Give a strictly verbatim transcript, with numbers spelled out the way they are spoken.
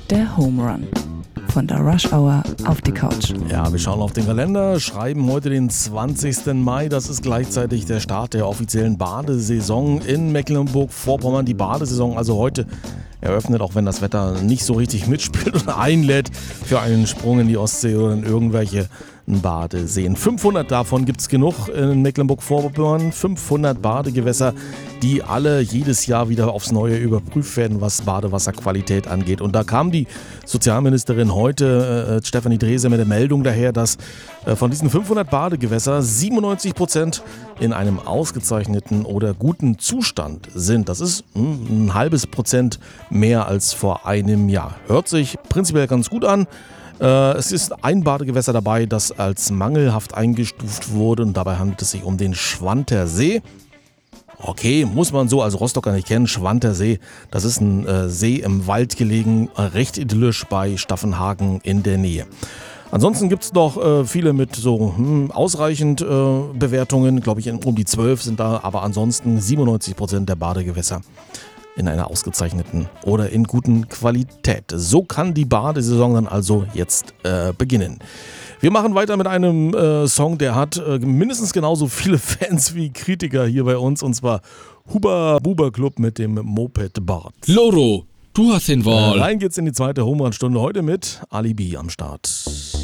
Der Home Run. Von der Rush Hour auf die Couch. Ja, wir schauen auf den Kalender, schreiben heute den zwanzigsten Mai. Das ist gleichzeitig der Start der offiziellen Badesaison in Mecklenburg-Vorpommern. Die Badesaison also heute eröffnet, auch wenn das Wetter nicht so richtig mitspielt und einlädt für einen Sprung in die Ostsee oder in irgendwelche Badeseen. fünfhundert davon gibt es genug in Mecklenburg-Vorpommern. fünfhundert Badegewässer, die alle jedes Jahr wieder aufs Neue überprüft werden, was Badewasserqualität angeht. Und da kam die Sozialministerin heute, äh, Stefanie Drese, mit der Meldung daher, dass äh, von diesen fünfhundert Badegewässer siebenundneunzig Prozent in einem ausgezeichneten oder guten Zustand sind. Das ist mh, ein halbes Prozent mehr als vor einem Jahr. Hört sich prinzipiell ganz gut an. Es ist ein Badegewässer dabei, das als mangelhaft eingestuft wurde, und dabei handelt es sich um den Schwanter See. Okay, muss man so als Rostocker nicht kennen. Schwanter See, das ist ein äh, See im Wald gelegen, recht idyllisch bei Staffenhagen in der Nähe. Ansonsten gibt es noch äh, viele mit so hm, ausreichend äh, Bewertungen, glaube ich um die zwölf sind da, aber ansonsten siebenundneunzig Prozent der Badegewässer in einer ausgezeichneten oder in guten Qualität. So kann die Badesaison dann also jetzt äh, beginnen. Wir machen weiter mit einem äh, Song, der hat äh, mindestens genauso viele Fans wie Kritiker hier bei uns, und zwar Huba Buba Club mit dem Moped Bart. Loro, du hast den Wahl. Äh, rein geht's in die zweite Home Run Stunde heute mit Alibi am Start.